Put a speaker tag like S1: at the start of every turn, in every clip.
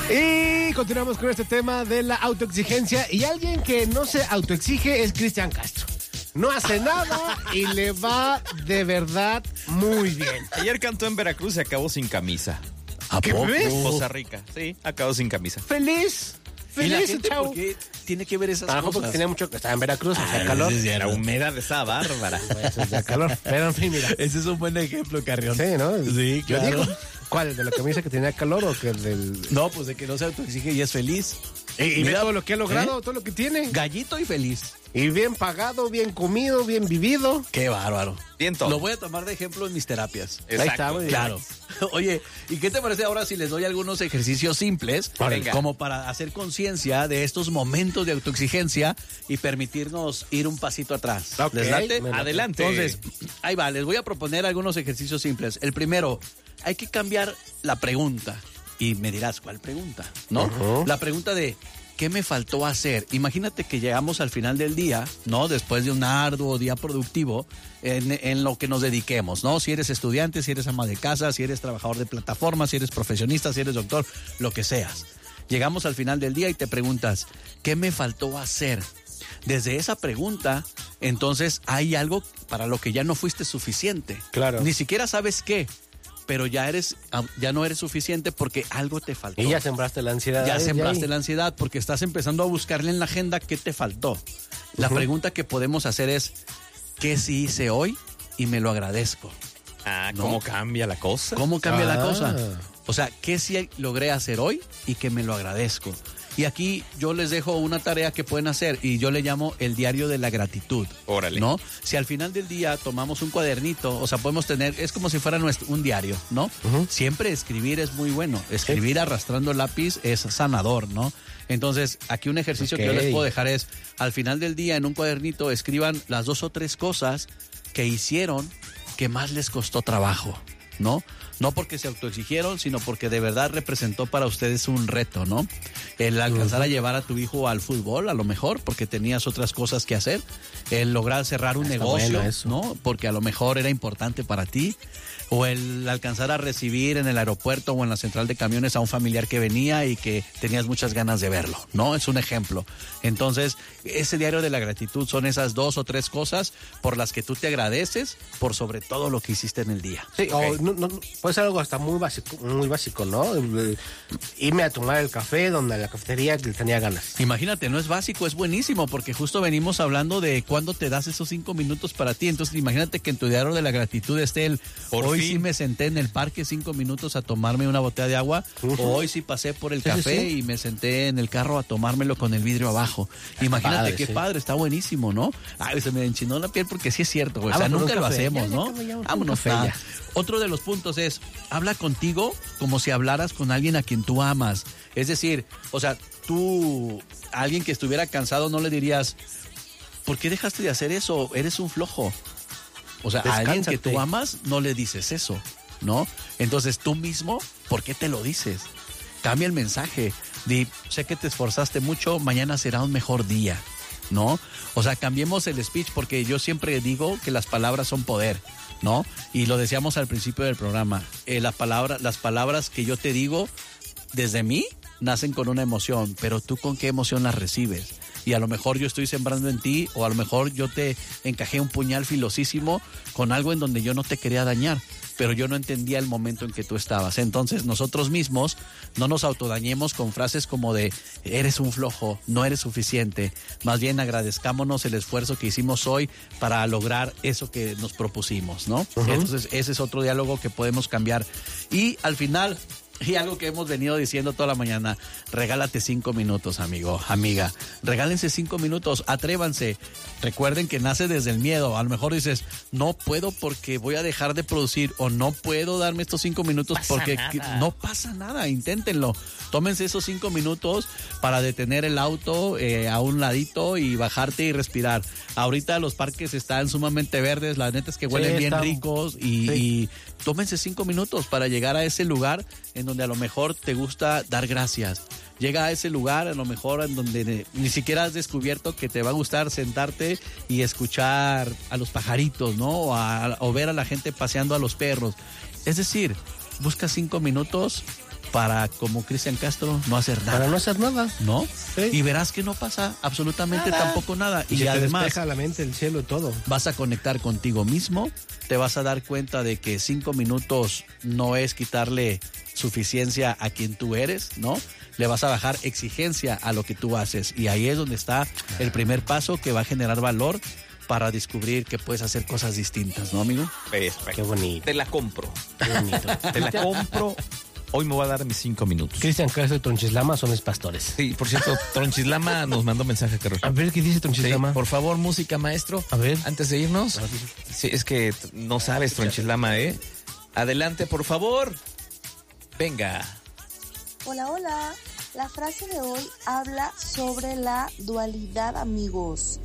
S1: Y continuamos con este tema de la autoexigencia. Y alguien que no se autoexige es Cristian Castro. No hace nada y le va de verdad muy bien.
S2: Ayer cantó en Veracruz y acabó sin camisa.
S1: ¿A poco?
S2: Costa Rica, sí, acabó sin camisa.
S1: Feliz.
S3: ¿Y la
S1: Feliz,
S3: gente
S1: chao.
S3: por qué tiene que ver esas
S1: Porque
S3: cosas?
S1: tenía mucho, estaba en Veracruz, hacía calor.
S2: La humedad estaba bárbara.
S1: Eso es de calor. Pero en fin, mira.
S3: Ese es un buen ejemplo, Carrión.
S1: Sí, ¿no?
S3: Sí,
S1: Yo
S3: claro.
S1: digo, ¿cuál? ¿El de la camisa que tenía calor o que el del...?
S3: No, pues de que no se autoexige y es feliz.
S1: Y ve
S3: Mira,
S1: todo lo que ha logrado, todo lo que tiene.
S3: Gallito y feliz.
S1: Y bien pagado, bien comido, bien vivido.
S3: Qué bárbaro.
S2: Bien todo.
S3: Lo voy a tomar de ejemplo en mis terapias.
S2: Exacto.
S1: Ahí está, muy bien.
S3: Claro. Oye, ¿y qué te parece ahora si les doy algunos ejercicios simples
S2: Venga.
S3: como para hacer conciencia de estos momentos de autoexigencia y permitirnos ir un pasito atrás?
S1: Ok,
S3: ¿Les late?
S1: me late.
S2: Adelante.
S3: Entonces, ahí va, les voy a proponer algunos ejercicios simples. El primero, hay que cambiar la pregunta. Y me dirás, ¿cuál pregunta? ¿No?
S1: Ujú.
S3: La pregunta de, ¿qué me faltó hacer? Imagínate que llegamos al final del día, ¿no? Después de un arduo día productivo, en lo que nos dediquemos, ¿no? Si eres estudiante, si eres ama de casa, si eres trabajador de plataforma, si eres profesionista, si eres doctor, lo que seas. Llegamos al final del día y te preguntas, ¿qué me faltó hacer? Desde esa pregunta, entonces hay algo para lo que ya no fuiste suficiente.
S1: Claro.
S3: Ni siquiera sabes qué, pero ya no eres suficiente porque algo te faltó.
S1: Y ya sembraste la ansiedad.
S3: Ya
S1: ahí,
S3: sembraste
S1: ahí.
S3: la ansiedad porque estás empezando a buscarle en la agenda qué te faltó. La pregunta que podemos hacer es, ¿qué sí hice hoy y me lo agradezco?
S2: ¿Cómo cambia la cosa?
S3: ¿Cómo cambia la
S1: Ah.
S3: cosa? O sea, ¿qué sí logré hacer hoy y que me lo agradezco? Y aquí yo les dejo una tarea que pueden hacer y yo le llamo el diario de la gratitud.
S2: Órale.
S3: ¿No? Si al final del día tomamos un cuadernito, o sea, podemos tener, es como si fuera un diario, ¿no? Siempre escribir es muy bueno. Escribir arrastrando el lápiz es sanador, ¿no? Entonces, aquí un ejercicio que yo les puedo dejar es, al final del día en un cuadernito escriban las 2 o 3 cosas que hicieron que más les costó trabajo, ¿no? No porque se autoexigieron, sino porque de verdad representó para ustedes un reto, ¿no? El alcanzar a llevar a tu hijo al fútbol, a lo mejor, porque tenías otras cosas que hacer. El lograr cerrar un negocio,
S1: bueno eso.
S3: ¿no? Porque a lo mejor era importante para ti. O el alcanzar a recibir en el aeropuerto o en la central de camiones a un familiar que venía y que tenías muchas ganas de verlo, ¿no? Es un ejemplo. Entonces, ese diario de la gratitud son esas 2 o 3 cosas por las que tú te agradeces por sobre todo lo que hiciste en el día.
S1: Sí, o no, puede ser algo hasta muy básico, ¿no? Irme a tomar el café donde la cafetería que tenía ganas.
S3: Imagínate, no es básico, es buenísimo, porque justo venimos hablando de cuándo te das esos 5 minutos para ti. Entonces, imagínate que en tu diario de la gratitud esté el hoy sí me senté en el parque 5 minutos a tomarme una botella de agua, o hoy sí pasé por el café y me senté en el carro a tomármelo con el vidrio abajo. Imagínate
S1: Padre,
S3: qué
S1: sí.
S3: padre, está buenísimo, ¿no? Ay, se me enchinó la piel porque sí es cierto, güey. O sea,
S1: Vámonos
S3: nunca
S1: por un
S3: lo
S1: café.
S3: hacemos,
S1: Ya,
S3: ¿no?
S1: ya,
S3: Vámonos,
S1: café,
S3: nada.
S1: ya.
S3: Otro de los puntos es, habla contigo como si hablaras con alguien a quien tú amas. Es decir, o sea, tú, a alguien que estuviera cansado no le dirías, ¿por qué dejaste de hacer eso? Eres un flojo. O sea, a alguien que tú
S1: Descánsate.
S3: amas no le dices eso, ¿no? Entonces tú mismo, ¿por qué te lo dices? Cambia el mensaje. Di, sé que te esforzaste mucho, mañana será un mejor día, ¿no? O sea, cambiemos el speech porque yo siempre digo que las palabras son poder, ¿no? Y lo decíamos al principio del programa, las palabras que yo te digo desde mí nacen con una emoción, pero tú con qué emoción las recibes. Y a lo mejor yo estoy sembrando en ti, o a lo mejor yo te encajé un puñal filosísimo con algo en donde yo no te quería dañar, pero yo no entendía el momento en que tú estabas. Entonces nosotros mismos no nos autodañemos con frases como de eres un flojo, no eres suficiente. Más bien agradezcámonos el esfuerzo que hicimos hoy para lograr eso que nos propusimos, ¿no? Entonces ese es otro diálogo que podemos cambiar. Y al final, y algo que hemos venido diciendo toda la mañana, regálate 5 minutos, amigo, amiga. Regálense 5 minutos, atrévanse. Recuerden que nace desde el miedo. A lo mejor dices, no puedo porque voy a dejar de producir, o no puedo darme estos 5 minutos porque no pasa nada, inténtenlo. Tómense esos 5 minutos para detener el auto a un ladito y bajarte y respirar. Ahorita los parques están sumamente verdes, la neta es que huelen bien ricos y tómense 5 minutos para llegar a ese lugar en donde a lo mejor te gusta dar gracias. Llega a ese lugar a lo mejor en donde ni siquiera has descubierto que te va a gustar sentarte y escuchar a los pajaritos, ¿no? O ver a la gente paseando a los perros. Es decir, busca 5 minutos para, como Cristian Castro, no hacer nada.
S1: Para no hacer nada.
S3: ¿No?
S1: Sí.
S3: Y verás que no pasa absolutamente tampoco nada.
S1: Y
S3: Y
S1: se te
S3: además
S1: despeja la mente, el cielo y todo.
S3: vas a conectar contigo mismo, te vas a dar cuenta de que 5 minutos no es quitarle suficiencia a quien tú eres, ¿no? Le vas a bajar exigencia a lo que tú haces. Y ahí es donde está el primer paso que va a generar valor para descubrir que puedes hacer cosas distintas, ¿no, amigo?
S2: Perfecto.
S1: Qué bonito.
S2: Te la compro.
S1: Qué bonito.
S2: Te la compro. Hoy me voy a dar mis 5 minutos.
S1: Cristian Castro y Tronchislama son mis pastores.
S2: Sí, por cierto, Tronchislama nos mandó mensaje, Carol.
S1: A ver, ¿qué dice
S2: Sí,
S1: Tronchislama?
S2: por favor, música, maestro.
S1: A ver.
S2: Antes de irnos. Sí, es que no sabes, Tronchislama, ¿eh? Adelante, por favor. Venga.
S4: Hola, hola. La frase de hoy habla sobre la dualidad, amigos.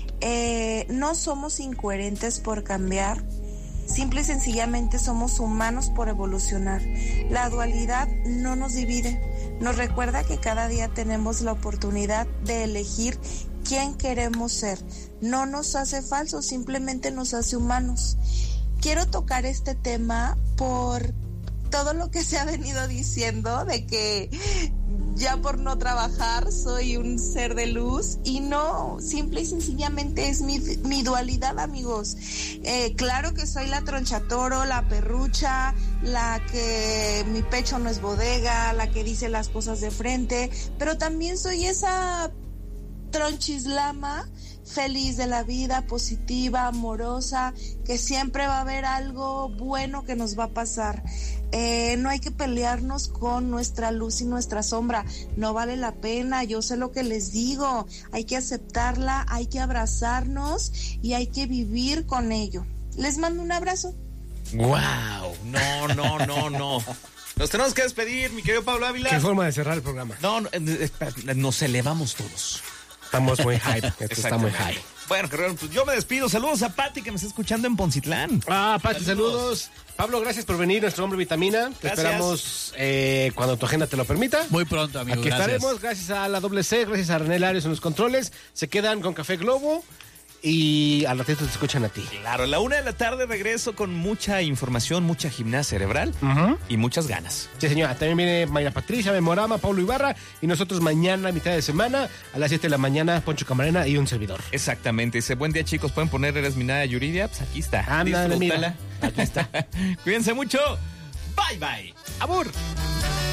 S4: No somos incoherentes por cambiar, simple y sencillamente somos humanos por evolucionar. La dualidad no nos divide, nos recuerda que cada día tenemos la oportunidad de elegir quién queremos ser. No nos hace falsos, simplemente nos hace humanos. Quiero tocar este tema por todo lo que se ha venido diciendo de que ya por no trabajar soy un ser de luz, y no, simple y sencillamente es mi dualidad, amigos. Claro que soy la tronchatoro, la perrucha, la que mi pecho no es bodega, la que dice las cosas de frente, pero también soy esa Tronchislama feliz de la vida, positiva, amorosa, que siempre va a haber algo bueno que nos va a pasar. No hay que pelearnos con nuestra luz y nuestra sombra, no vale la pena, yo sé lo que les digo, hay que aceptarla, hay que abrazarnos y hay que vivir con ello. Les mando un abrazo.
S2: ¡Wow! No. Nos tenemos que despedir, mi querido Pablo Ávila.
S1: Qué forma de cerrar el programa.
S2: No, nos elevamos todos.
S1: Estamos muy hype. Esto está muy hype.
S2: Bueno, Carrero, pues yo me despido. Saludos a Pati, que me está escuchando en Poncitlán.
S1: Pati, saludos. Pablo, gracias por venir, nuestro hombre vitamina. Te
S2: Gracias.
S1: esperamos cuando tu agenda te lo permita.
S3: Muy pronto, amigo.
S1: Aquí
S3: Gracias.
S1: estaremos, gracias a la WC, gracias a René Larios en los controles. Se quedan con Café Globo y al ratito te escuchan a ti.
S2: Claro, a la 1:00 p.m. regreso con mucha información, mucha gimnasia cerebral y muchas ganas.
S1: Sí, señora. También viene Mayra Patricia, Memorama, Pablo Ibarra y nosotros mañana, mitad de semana, a las 7 de la mañana, Poncho Camarena y un servidor.
S2: Exactamente. Dice, buen día, chicos. ¿Pueden poner Eres mi Nada Yuridia? Pues aquí está.
S1: Ándale,
S2: Disfrútala.
S1: mira. Aquí está.
S2: Cuídense mucho. Bye, bye.
S1: ¡Abur!